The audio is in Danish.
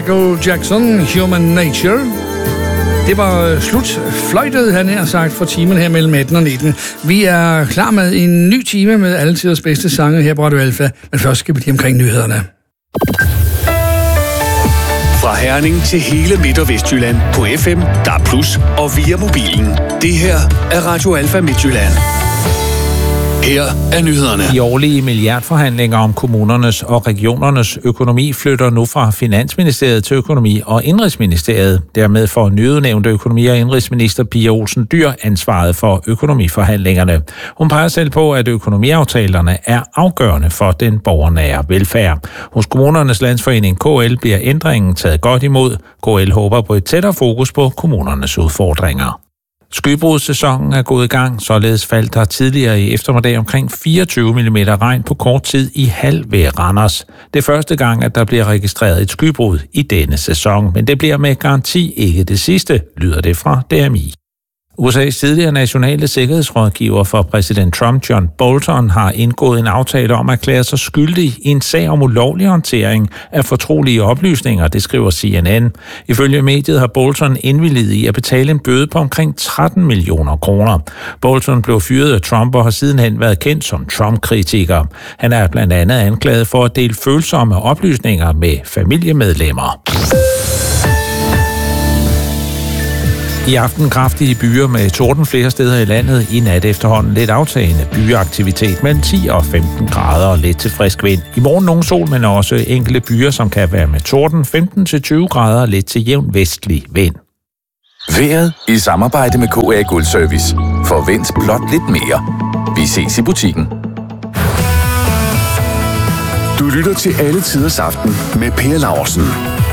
Michael Jackson, Human Nature. Det var slut fløjtet, han har sagt, for timen her mellem 18 og 19. Vi er klar med en ny time med alle tiders bedste sange her på Radio Alfa. Men først skal vi lige omkring nyhederne. Fra Herning til hele Midt- og Vestjylland på FM, DAB+, og via mobilen. Det her er Radio Alfa Midtjylland. Her er nyhederne. De årlige milliardforhandlinger om kommunernes og regionernes økonomi flytter nu fra Finansministeriet til Økonomi- og Indenrigsministeriet. Dermed får nyudnævnte økonomi- og indenrigsminister Pia Olsen Dyhr ansvaret for økonomiforhandlingerne. Hun peger selv på, at økonomiaftalerne er afgørende for den borgernære velfærd. Hos Kommunernes Landsforening KL bliver ændringen taget godt imod. KL håber på et tættere fokus på kommunernes udfordringer. Skybrudssæsonen er gået i gang, således faldt der tidligere i eftermiddag omkring 24 mm regn på kort tid i Hald ved Randers. Det er første gang, at der bliver registreret et skybrud i denne sæson, men det bliver med garanti ikke det sidste, lyder det fra DMI. USA's tidligere nationale sikkerhedsrådgiver for præsident Trump, John Bolton, har indgået en aftale om at erklære sig skyldig i en sag om ulovlig håndtering af fortrolige oplysninger, det skriver CNN. Ifølge mediet har Bolton indvilliget i at betale en bøde på omkring 13 millioner kroner. Bolton blev fyret af Trump og har sidenhen været kendt som Trump-kritiker. Han er blandt andet anklaget for at dele følsomme oplysninger med familiemedlemmer. I aften kraftige byer med torden flere steder i landet. I nat efterhånden lidt aftagende byeaktivitet mellem 10 og 15 grader og lidt til frisk vind. I morgen nogen sol, men også enkelte byer, som kan være med torden 15-20 grader og lidt til jævn vestlig vind. Vejret i samarbejde med KA Guldservice. Forvent blot lidt mere. Vi ses i butikken. Du lytter til Alle Tiders Aften med Per Laursen.